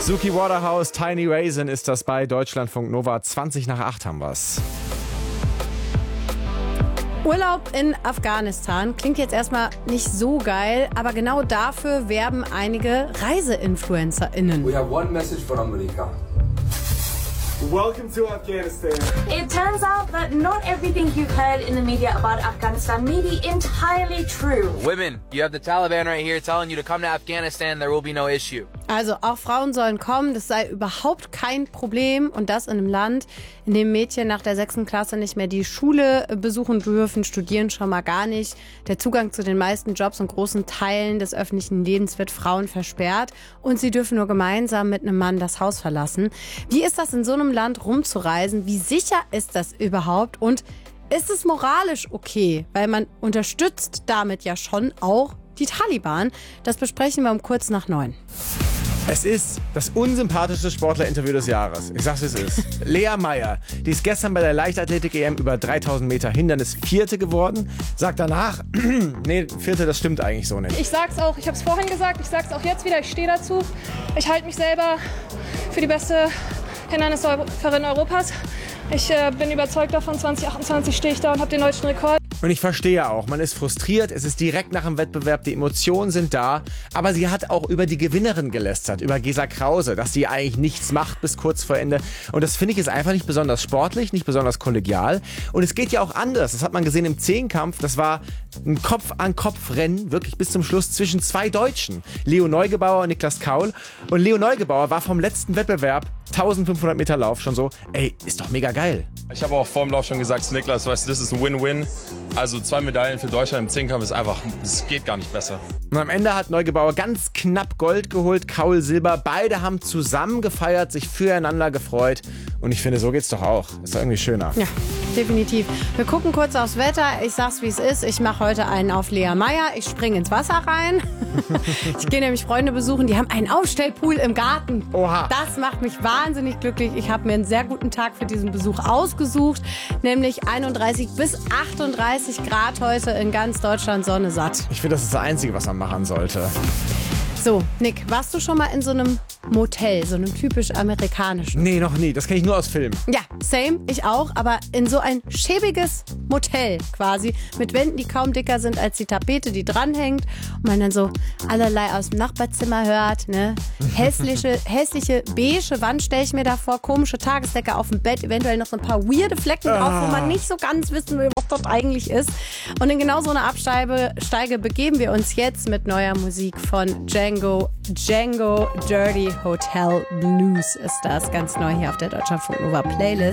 Suki Waterhouse, Tiny Raisin ist das bei Deutschlandfunk Nova. 20:08 haben wir's. Urlaub in Afghanistan klingt jetzt erstmal nicht so geil, aber genau dafür werben einige ReiseinfluencerInnen. We have one message for America. Welcome to Afghanistan. It turns out that not everything you've heard in the media about Afghanistan may be entirely true. Women, you have the Taliban right here telling you to come to Afghanistan, there will be no issue. Also auch Frauen sollen kommen, das sei überhaupt kein Problem. Und das in einem Land, in dem Mädchen nach der 6. Klasse nicht mehr die Schule besuchen dürfen, studieren schon mal gar nicht. Der Zugang zu den meisten Jobs und großen Teilen des öffentlichen Lebens wird Frauen versperrt. Und sie dürfen nur gemeinsam mit einem Mann das Haus verlassen. Wie ist das in so einem Land rumzureisen? Wie sicher ist das überhaupt? Und ist es moralisch okay? Weil man unterstützt damit ja schon auch die Taliban. Das besprechen wir um kurz nach 9. Es ist das unsympathischste Sportlerinterview des Jahres. Ich sag's, wie es ist. Lea Meyer, die ist gestern bei der Leichtathletik-EM über 3000 Meter Hindernis Vierte geworden, sagt danach, nee, Vierte, das stimmt eigentlich so nicht. Ich sag's auch, ich hab's vorhin gesagt, ich sag's auch jetzt wieder, ich stehe dazu. Ich halte mich selber für die beste Hindernisläuferin Europas. Ich bin überzeugt davon, 2028 stehe ich da und habe den deutschen Rekord. Und ich verstehe auch, man ist frustriert, es ist direkt nach dem Wettbewerb, die Emotionen sind da, aber sie hat auch über die Gewinnerin gelästert, über Gesa Krause, dass sie eigentlich nichts macht bis kurz vor Ende. Und das finde ich ist einfach nicht besonders sportlich, nicht besonders kollegial. Und es geht ja auch anders, das hat man gesehen im Zehnkampf, das war ein Kopf-an-Kopf-Rennen, wirklich bis zum Schluss zwischen zwei Deutschen, Leo Neugebauer und Niklas Kaul. Und Leo Neugebauer war vom letzten Wettbewerb, 1500 Meter Lauf, schon so, ey, ist doch mega geil. Ich habe auch vor dem Lauf schon gesagt zu Niklas, weißt du, das ist ein Win-Win. Also 2 Medaillen für Deutschland im Zehnkampf ist einfach, es geht gar nicht besser. Und am Ende hat Neugebauer ganz knapp Gold geholt, Kaul Silber. Beide haben zusammen gefeiert, sich füreinander gefreut. Und ich finde, so geht's doch auch. Ist doch irgendwie schöner. Ja, definitiv. Wir gucken kurz aufs Wetter. Ich sag's, wie es ist. Ich mache heute einen auf Lea Meyer. Ich springe ins Wasser rein. Ich gehe nämlich Freunde besuchen. Die haben einen Aufstellpool im Garten. Oha. Das macht mich wahnsinnig glücklich. Ich habe mir einen sehr guten Tag für diesen Besuch ausgesucht. Nämlich 31 bis 38 Grad heute in ganz Deutschland, Sonne satt. Ich finde, das ist das Einzige, was man machen sollte. So, Nick, warst du schon mal in so einem Motel, so einem typisch amerikanischen? Nee, noch nie. Das kenne ich nur aus Filmen. Ja, same, ich auch, aber in so ein schäbiges Motel quasi, mit Wänden, die kaum dicker sind als die Tapete, die dranhängt und man dann so allerlei aus dem Nachbarzimmer hört, ne? Hässliche beige Wand stelle ich mir da vor, komische Tagesdecke auf dem Bett, eventuell noch so ein paar weirde Flecken drauf, wo man nicht so ganz wissen will, was das eigentlich ist. Und in genau so eine Absteige begeben wir uns jetzt mit neuer Musik von Django Dirty Hotel Blues ist das, ganz neu hier auf der Deutschlandfunk Nova Playlist.